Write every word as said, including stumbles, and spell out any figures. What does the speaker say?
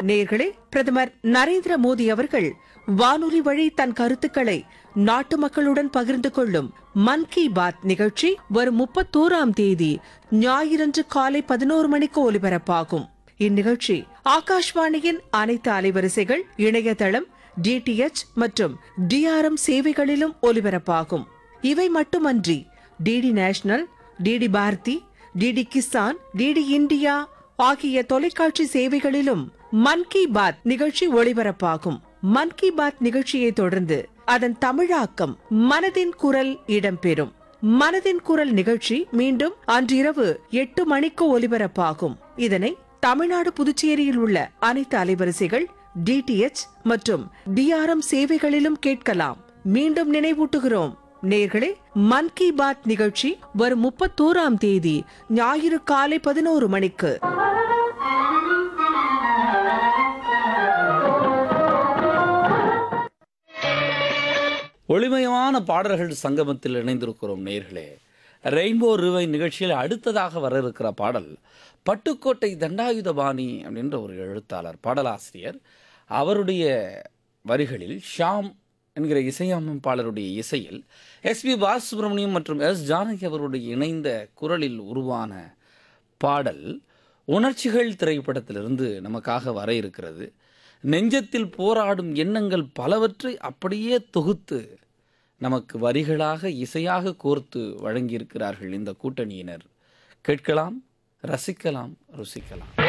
நேயர்களே, பிரதமர் நரேந்திர மோடி அவர்கள் வானொலி வழி தன் கருத்துக்களை நாட்டு மக்களுடன் பகிர்ந்து கொள்ளும் மன் கி பாத் நிகழ்ச்சி வரும் முப்பத்தோராம் தேதி ஞாயிறன்று காலை பதினோரு மணிக்கு ஒலிபரப்பாகும். இந்நிகழ்ச்சி ஆகாஷ்வாணியின் அனைத்து அலைவரிசைகள், இணையதளம், டிடிஎச் மற்றும் டிஆர்எம் சேவைகளிலும் ஒலிபரப்பாகும். இவை மட்டுமன்றி DD national, DD Bharathi, DD Kisan, DD India ஆகிய தொலைக்காட்சி சேவைகளிலும் மன் கி பாத் நிகழ்ச்சி ஒளிபரப்பாகும். மன் கி பாத் நிகழ்ச்சியை தொடர்ந்து அதன் தமிழாக்கம் மனதின் குரல் இடம்பெறும். மனதின் குரல் நிகழ்ச்சி மீண்டும் அன்றிரவு எட்டு மணிக்கு ஒலிபரப்பாகும். இதனை தமிழ்நாடு, புதுச்சேரியில் உள்ள அனைத்து அலைவரிசைகள், டிடிஎச் மற்றும் டிஆர்எம் சேவைகளிலும் கேட்கலாம். மீண்டும் நினைவூட்டுகிறோம் நேயர்களே, மன் கி பாத் நிகழ்ச்சி வரும் முப்பத்தோராம் தேதி ஞாயிறு காலை பதினோரு மணிக்கு. ஒளிமயமான பாடல்கள் சங்கமத்தில் இணைந்திருக்கிறோம் நேயர்களே. ரெயின்போ ரிவை நிகழ்ச்சியில் அடுத்ததாக வர இருக்கிற பாடல் பட்டுக்கோட்டை தண்டாயுதபாணி அப்படின்ற ஒரு எழுத்தாளர், பாடலாசிரியர். அவருடைய வரிகளில் ஷாம் என்கிற இசையமைப்பாளருடைய இசையில் எஸ்பி பாலசுப்ரமணியம் மற்றும் எஸ் ஜானகி அவருடைய இணைந்த குரலில் உருவான பாடல் உணர்ச்சிகள் திரைப்படத்திலிருந்து நமக்காக வர இருக்கிறது. நெஞ்சத்தில் போராடும் எண்ணங்கள் பலவற்றை அப்படியே தொகுத்து நமக்கு வரிகளாக இசையாக கோர்த்து வழங்கியிருக்கிறார்கள் இந்த கூட்டணியினர். கேட்கலாம், ரசிக்கலாம், ருசிக்கலாம்.